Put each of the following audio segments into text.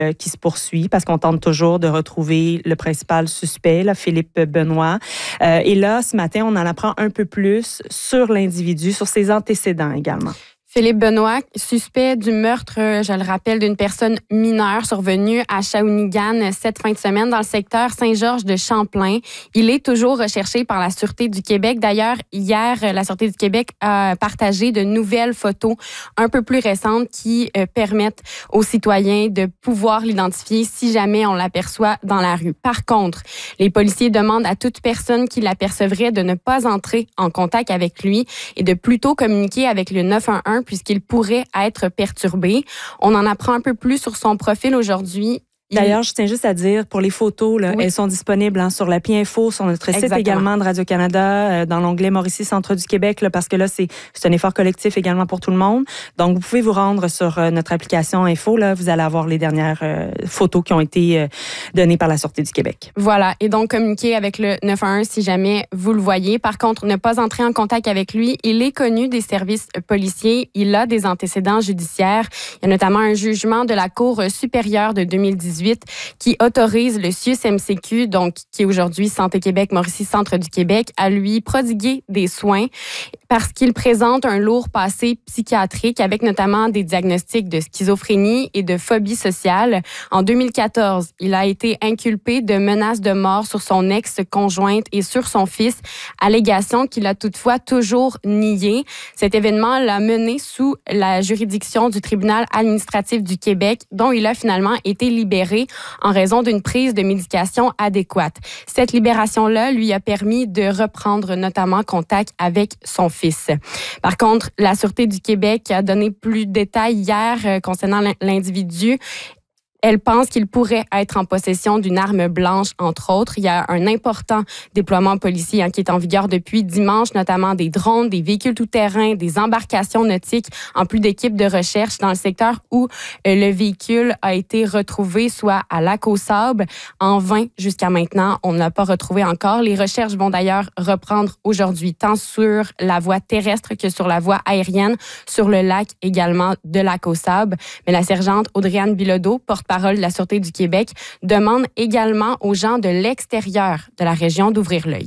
qui se poursuit parce qu'on tente toujours de retrouver le principal suspect, là, Philippe Benoît. Et là, ce matin, on en apprend un peu plus sur l'individu, sur ses antécédents également. Philippe Benoit, suspect du meurtre, je le rappelle, d'une personne mineure survenue à Shawinigan cette fin de semaine dans le secteur Saint-Georges de Champlain. Il est toujours recherché par la Sûreté du Québec. D'ailleurs, hier, la Sûreté du Québec a partagé de nouvelles photos un peu plus récentes qui permettent aux citoyens de pouvoir l'identifier si jamais on l'aperçoit dans la rue. Par contre, les policiers demandent à toute personne qui l'apercevrait de ne pas entrer en contact avec lui et de plutôt communiquer avec le 911 puisqu'il pourrait être perturbé. On en apprend un peu plus sur son profil aujourd'hui. D'ailleurs, je tiens juste à dire, pour les photos, là, elles sont disponibles sur l'appli Info, sur notre site également de Radio-Canada, dans l'onglet Mauricie, Centre du Québec, là, parce que là, c'est un effort collectif également pour tout le monde. Donc, vous pouvez vous rendre sur notre application Info. Là, vous allez avoir les dernières photos qui ont été données par la Sûreté du Québec. Voilà. Et donc, communiquer avec le 911 si jamais vous le voyez. Par contre, ne pas entrer en contact avec lui. Il est connu des services policiers. Il a des antécédents judiciaires. Il y a notamment un jugement de la Cour supérieure de 2018 qui autorise le CIUS-MCQ, donc qui est aujourd'hui Santé Québec, Mauricie, Centre du Québec, à lui prodiguer des soins parce qu'il présente un lourd passé psychiatrique avec notamment des diagnostics de schizophrénie et de phobie sociale. En 2014, il a été inculpé de menaces de mort sur son ex-conjointe et sur son fils, allégation qu'il a toutefois toujours niée. Cet événement l'a mené sous la juridiction du tribunal administratif du Québec, dont il a finalement été libéré en raison d'une prise de médication adéquate. Cette libération-là lui a permis de reprendre notamment contact avec son fils. Par contre, la Sûreté du Québec a donné plus de détails hier concernant l'individu. Elle pense qu'il pourrait être en possession d'une arme blanche, entre autres. Il y a un important déploiement policier qui est en vigueur depuis dimanche, notamment des drones, des véhicules tout-terrain, des embarcations nautiques, en plus d'équipes de recherche dans le secteur où le véhicule a été retrouvé, soit à Lac-aux-Sables. En vain, jusqu'à maintenant, on ne l'a pas retrouvé encore. Les recherches vont d'ailleurs reprendre aujourd'hui, tant sur la voie terrestre que sur la voie aérienne, sur le lac également de Lac-aux-Sables. Mais la sergente Audrey-Anne Bilodeau, porte-parole de la Sûreté du Québec, demande également aux gens de l'extérieur de la région d'ouvrir l'œil.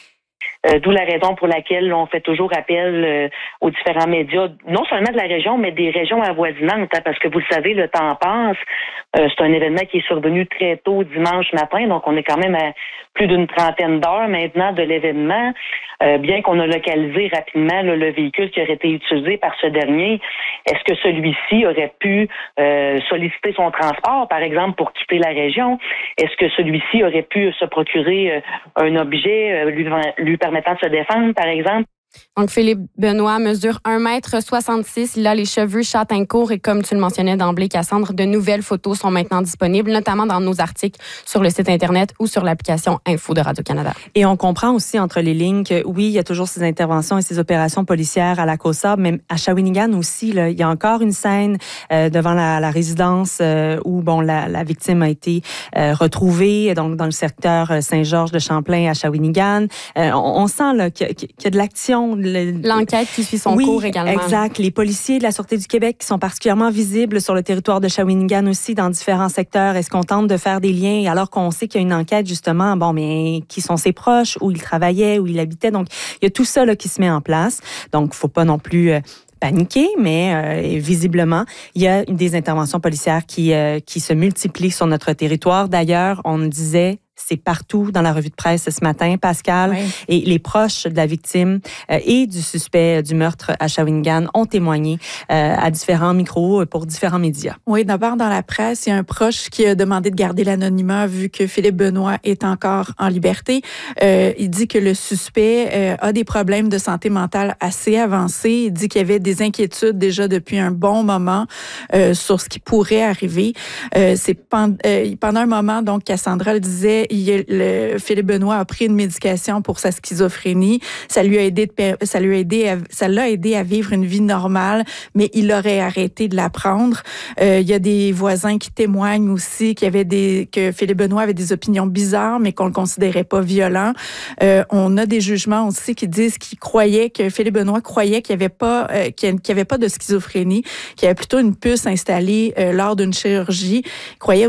D'où la raison pour laquelle on fait toujours appel aux différents médias, non seulement de la région, mais des régions avoisinantes, parce que vous le savez, le temps passe. C'est un événement qui est survenu très tôt dimanche matin, donc on est quand même à plus d'une trentaine d'heures maintenant de l'événement. Bien qu'on a localisé rapidement le véhicule qui aurait été utilisé par ce dernier, est-ce que celui-ci aurait pu solliciter son transport, par exemple, pour quitter la région? Est-ce que celui-ci aurait pu se procurer un objet lui permettant de se défendre, par exemple? Donc, Philippe Benoit mesure 1,66 m. Il a les cheveux châtain court et comme tu le mentionnais d'emblée, Cassandre, de nouvelles photos sont maintenant disponibles, notamment dans nos articles sur le site Internet ou sur l'application Info de Radio-Canada. Et on comprend aussi entre les lignes que, oui, il y a toujours ces interventions et ces opérations policières à Lac-aux-Sables, mais à Shawinigan aussi, là, il y a encore une scène devant la résidence où la victime a été retrouvée donc, dans le secteur Saint-Georges de Champlain à Shawinigan. On sent là, qu'il y a de l'action. L'enquête qui suit son cours également. Exact. Les policiers de la Sûreté du Québec qui sont particulièrement visibles sur le territoire de Shawinigan aussi dans différents secteurs. Est-ce qu'on tente de faire des liens alors qu'on sait qu'il y a une enquête justement, mais qui sont ses proches, où il travaillait, où il habitait. Donc, il y a tout ça là, qui se met en place. Donc, il ne faut pas non plus paniquer, mais visiblement, il y a des interventions policières qui se multiplient sur notre territoire. D'ailleurs, on disait... C'est partout dans la revue de presse ce matin, Pascal. Oui. Et les proches de la victime et du suspect du meurtre à Shawinigan ont témoigné à différents micros pour différents médias. Oui, d'abord dans la presse, il y a un proche qui a demandé de garder l'anonymat vu que Philippe Benoit est encore en liberté. Il dit que le suspect a des problèmes de santé mentale assez avancés. Il dit qu'il y avait des inquiétudes déjà depuis un bon moment sur ce qui pourrait arriver. C'est pendant un moment, donc Cassandra le disait, Philippe Benoît a pris une médication pour sa schizophrénie. Ça l'a aidé à vivre une vie normale, mais il aurait arrêté de la prendre. Il y a des voisins qui témoignent aussi que Philippe Benoît avait des opinions bizarres, mais qu'on le considérait pas violent. On a des jugements aussi qui disent que Philippe Benoît croyait qu'il n'y avait pas de schizophrénie, qu'il y avait plutôt une puce installée lors d'une chirurgie. Il croyait